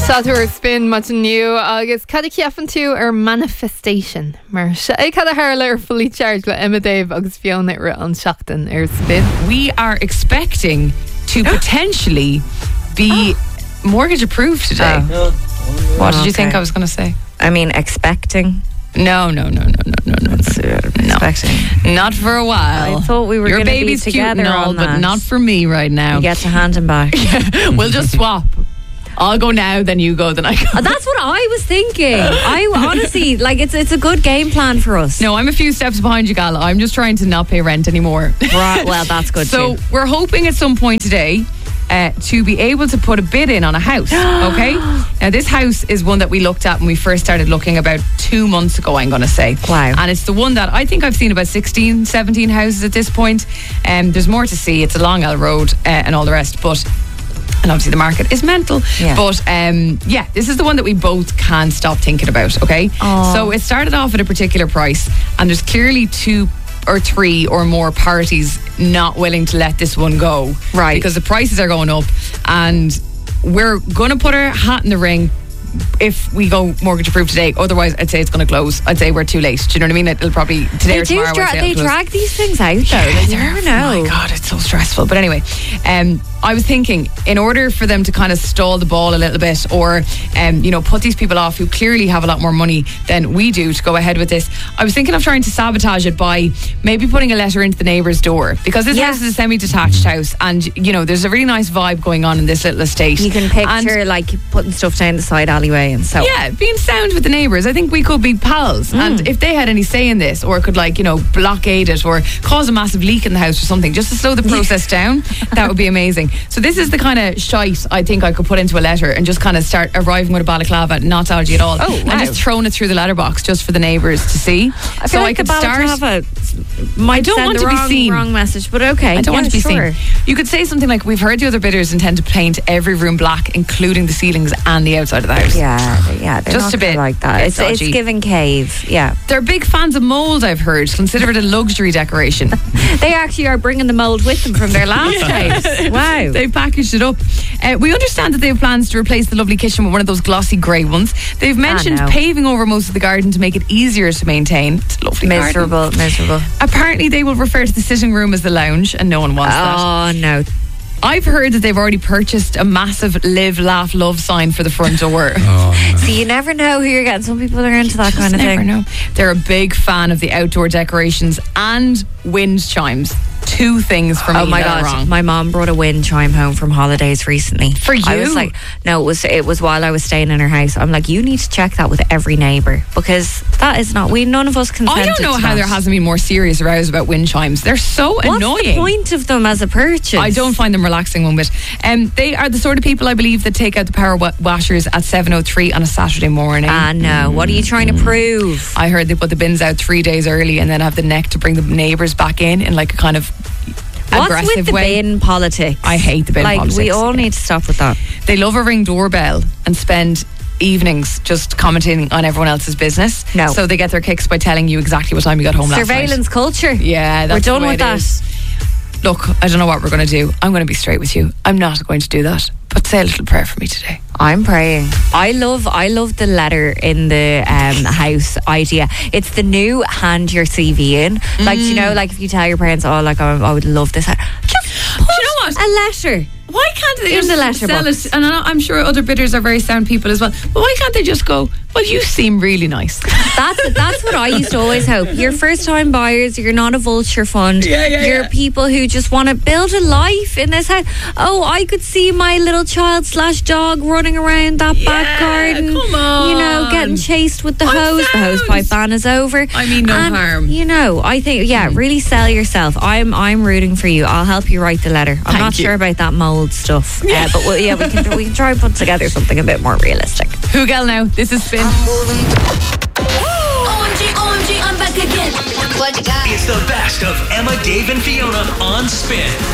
Saúir spin mat nniu agus cad ceafan tú ar manifestation mar é cad hála ar fully charged le Emma Dave agus Fiona ar an seachtain ar spin. We are expecting to potentially be mortgage approved today. What did you think I was going to say? I mean, expecting. No. Expecting. Not for a while. I thought we were Your going to be baby's cute together and all, on but that. not for me right now. You get to hand him back. We'll just swap. I'll go now, then you go, then I go. That's what I was thinking. I honestly, like, it's a good game plan for us. No, I'm a few steps behind you, Gala. I'm just trying to not pay rent anymore. Right, well, that's good So too. we're hoping at some point today to be able to put a bid in on a house, okay? Now, this house is one that we looked at when we first started looking about 2 months ago, I'm going to say. Wow. And it's the one that I think I've seen about 16, 17 houses at this point. There's more to see. It's a Long Isle Road and all the rest, and obviously the market is mental. Yeah. But this is the one that we both can't stop thinking about, okay? So it started off at a particular price, and there's clearly 2 or 3 or more parties not willing to let this one go. Right. Because the prices are going up, and we're going to put our hat in the ring if we go mortgage approved today. Otherwise, I'd say it's going to close. I'd say we're too late. Do you know what I mean? It'll probably today or tomorrow. They drag these things out, though. Like, you never know. Oh my God, it's so stressful. But anyway, I was thinking, in order for them to kind of stall the ball a little bit, or put these people off who clearly have a lot more money than we do to go ahead with this, I was thinking of trying to sabotage it by maybe putting a letter into the neighbour's door, because this house is a semi-detached house, and there's a really nice vibe going on in this little estate. You can picture like putting stuff down the side alleyway and so. Yeah, being sound with the neighbours. I think we could be pals, and if they had any say in this, or could blockade it or cause a massive leak in the house or something, just to slow the process down, that would be amazing. So this is the kind of shite I think I could put into a letter and just kind of start arriving with a balaclava, not dodgy at all, and just throwing it through the letterbox just for the neighbours to see. I feel like the balaclava might send the wrong message, but okay. I don't want to be seen. You could say something like, we've heard the other bidders intend to paint every room black, including the ceilings and the outside of the house. Yeah, they're just not a bit like that. It's giving cave. Yeah, they're big fans of mould, I've heard. Consider it a luxury decoration. They actually are bringing the mould with them from their last house. Wow, they've packaged it up. We understand that they have plans to replace the lovely kitchen with one of those glossy grey ones. They've mentioned paving over most of the garden to make it easier to maintain. It's a lovely miserable. Apparently they will refer to the sitting room as the lounge, and no one wants that. Oh no. I've heard that they've already purchased a massive live, laugh, love sign for the front door. See, you never know who you're getting. Some people are into that kind of thing. Never know. They're a big fan of the outdoor decorations and wind chimes. 2 things for me. Oh my God! Wrong. My mom brought a wind chime home from holidays recently. For you? I was like, no, it was while I was staying in her house. I'm like, you need to check that with every neighbour, because that is not. None of us consented. I don't know how there hasn't been more serious rows about wind chimes. They're so annoying. What's the point of them as a purchase? I don't find them relaxing one bit. They are the sort of people, I believe, that take out the power washers at 7:03 on a Saturday morning. No. What are you trying to prove? I heard they put the bins out 3 days early and then have the neck to bring the neighbours back in like a kind of aggressive What's with the way. bin politics? I hate the bin politics. We all need to stop with that. They love a Ring doorbell and spend evenings just commenting on everyone else's business. No. So they get their kicks by telling you exactly what time you got home last night. Surveillance culture. Yeah, that's we're done the way with it that. is. Look, I don't know what we're going to do. I'm going to be straight with you. I'm not going to do that. But say a little prayer for me today. I'm praying. I love the letter in the house idea. It's the new hand your CV in. Like, like if you tell your parents, I would love this. Just put a letter. Why can't they in just the letterbox? sell it? And I'm sure other bidders are very sound people as well. But why can't they just go, well, you seem really nice? That's what I used to always hope. You're first time buyers. You're not a vulture fund. You're people who just want to build a life in this house. Oh, I could see my little child / dog running around that back garden. Come on. Getting chased with the hose. The hose pipe ban is over. I mean, no harm. I think, really sell yourself. I'm rooting for you. I'll help you write the letter. I'm not sure about that mould stuff. But we can try and put together something a bit more realistic. Hugel now. This is Spin. OMG, I'm back again. What you got? It's the best of Emma, Dave, and Fiona on Spin.